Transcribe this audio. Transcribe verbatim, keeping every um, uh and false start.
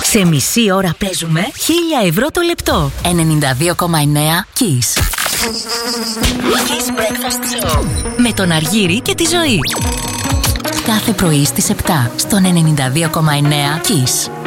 Σε μισή ώρα παίζουμε χίλια ευρώ το λεπτό. ενενήντα δύο κόμμα εννέα Kiss. Kiss Breakfast Show. Με τον Αργύρη και τη Ζωή. Κάθε πρωί στις επτά στον ενενήντα δύο κόμμα εννέα Kiss.